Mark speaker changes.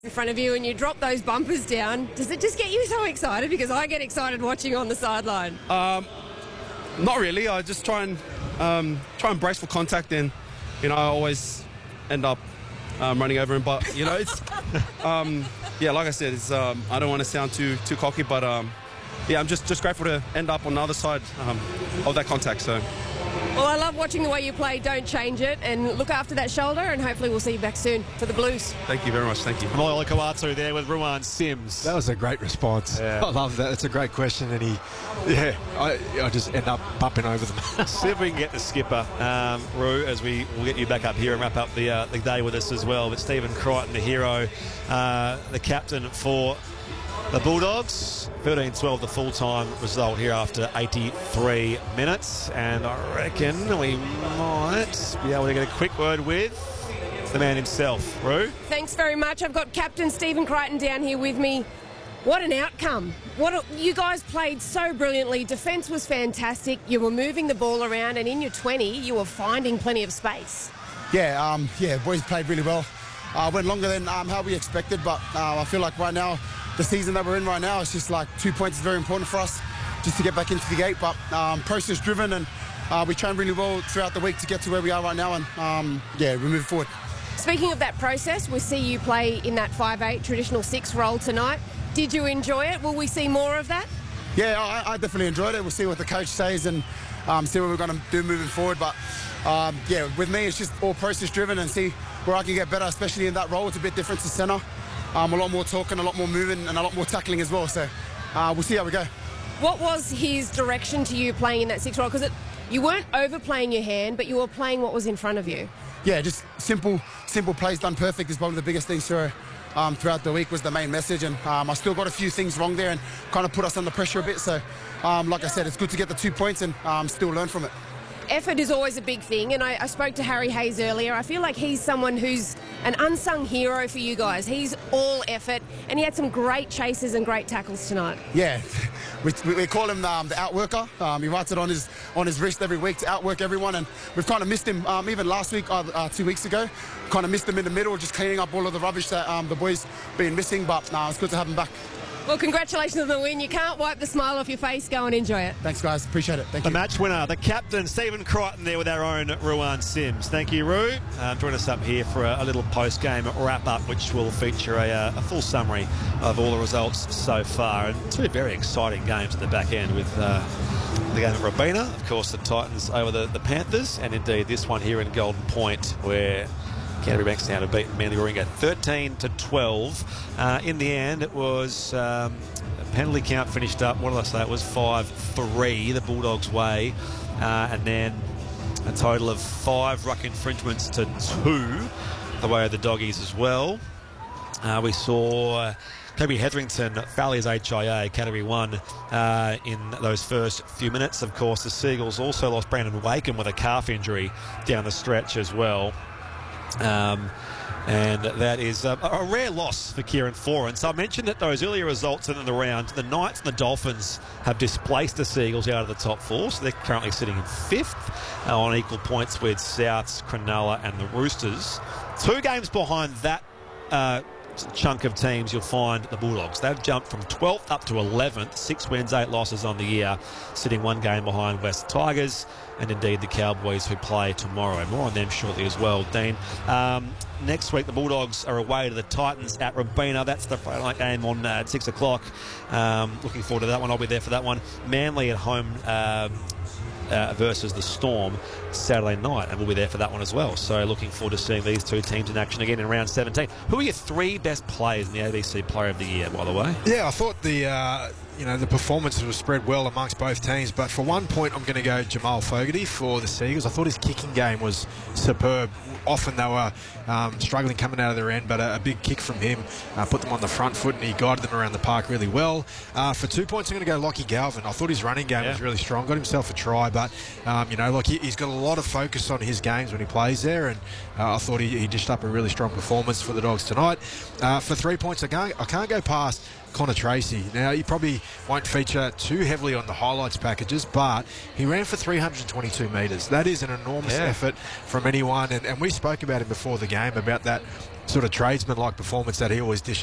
Speaker 1: in front of you and you drop those bumpers down, does it just get you so excited? Because I get excited watching on the sideline.
Speaker 2: Not really. I just try and brace for contact, and I always end up running over him. But it's yeah, like I said, it's I don't want to sound too cocky, but yeah, I'm just grateful to end up on the other side of that contact. So.
Speaker 1: Well, I love watching the way you play. Don't change it, and look after that shoulder, and hopefully we'll see you back soon for the Blues.
Speaker 2: Thank you very much. Thank you.
Speaker 3: Moila Kawatu there with Ruan Sims.
Speaker 4: That was a great response.
Speaker 3: Yeah.
Speaker 4: I love that. It's a great question, and I just end up bumping over them.
Speaker 3: See if we can get the skipper, Roo, as we'll get you back up here and wrap up the day with us as well. But Stephen Crichton, the hero, the captain for the Bulldogs. 13-12 the full-time result here after 83 minutes, and I reckon we might be able to get a quick word with the man himself. Roo?
Speaker 1: Thanks very much. I've got Captain Stephen Crichton down here with me. What an outcome. You guys played so brilliantly. Defence was fantastic. You were moving the ball around, and in your 20, you were finding plenty of space.
Speaker 5: Yeah, boys played really well. Went longer than how we expected, but I feel like right now, the season that we're in right now, it's just like 2 points is very important for us just to get back into the gate. But process driven, and we trained really well throughout the week to get to where we are right now, and we move forward.
Speaker 1: Speaking of that process, we see you play in that 5'8" traditional 6 role tonight. Did you enjoy it? Will we see more of that?
Speaker 5: Yeah, I definitely enjoyed it. We'll see what the coach says and see what we're going to do moving forward. But with me, it's just all process driven and see where I can get better, especially in that role. It's a bit different to centre. A lot more talking, a lot more moving, and a lot more tackling as well. So we'll see how we go.
Speaker 1: What was his direction to you playing in that 6 role? Because you weren't overplaying your hand, but you were playing what was in front of you.
Speaker 5: Yeah, just simple plays done perfect is probably the biggest thing throughout the week was the main message. And I still got a few things wrong there and kind of put us under pressure a bit. So, like I said, it's good to get the 2 points and still learn from it.
Speaker 1: Effort is always a big thing, and I spoke to Harry Hayes earlier. I feel like he's someone who's an unsung hero for you guys. He's all effort, and he had some great chases and great tackles tonight.
Speaker 5: Yeah, we call him the outworker. He writes it on his wrist every week to outwork everyone, and we've kind of missed him even last week, 2 weeks ago. Kind of missed him in the middle, just cleaning up all of the rubbish that the boys been missing, but it's good to have him back.
Speaker 1: Well, congratulations on the win. You can't wipe the smile off your face. Go and enjoy it.
Speaker 5: Thanks, guys. Appreciate it. Thank you.
Speaker 3: The match winner, the captain, Stephen Crichton there with our own Ruan Sims. Thank you, Roo. Join us up here for a little post-game wrap-up, which will feature a full summary of all the results so far. And 2 very exciting games at the back end with the game at Robina, of course, the Titans over the Panthers, and indeed this one here in Golden Point, where Canterbury Bankstown have beaten Manly Warringah 13-12. In the end, it was penalty count finished up. What did I say? It was 5-3 the Bulldogs' way, and then a total of 5 ruck infringements to 2 the way of the Doggies as well. We saw Kobe Hetherington foul his HIA, Category 1, in those first few minutes. Of course, the Seagulls also lost Brandon Wakem with a calf injury down the stretch as well. And that is a rare loss for Kieran Foran. So I mentioned that those earlier results in the round, the Knights and the Dolphins have displaced the Seagulls out of the top 4, so they're currently sitting in 5th on equal points with Souths, Cronulla and the Roosters. 2 games behind that chunk of teams, you'll find the Bulldogs. They've jumped from 12th up to 11th, 6 wins, 8 losses on the year, sitting 1 game behind West Tigers and indeed the Cowboys, who play tomorrow. More on them shortly as well, Dean. Next week, the Bulldogs are away to the Titans at Robina. That's the Friday night game on at 6 o'clock. Looking forward to that one. I'll be there for that one. Manly at home versus the Storm Saturday night, and we'll be there for that one as well. So looking forward to seeing these 2 teams in action again in round 17. Who are your 3 best players in the ABC Player of the Year, by the way?
Speaker 4: Yeah, I thought the performances were spread well amongst both teams, but for 1 point I'm going to go Jamal Fogarty for the Seagulls. I thought his kicking game was superb. Often they were struggling coming out of their end, but a big kick from him put them on the front foot, and he guided them around the park really well. For 2 points I'm going to go Lockie Galvin. I thought his running game was really strong, got himself a try, but he's got a lot of focus on his games when he plays there, and I thought he dished up a really strong performance for the Dogs tonight. For 3 points I can't go past Connor Tracy. Now, he probably won't feature too heavily on the highlights packages, but he ran for 322 metres. That is an enormous effort from anyone, and we spoke about him before the game, about that sort of tradesman-like performance that he always dishes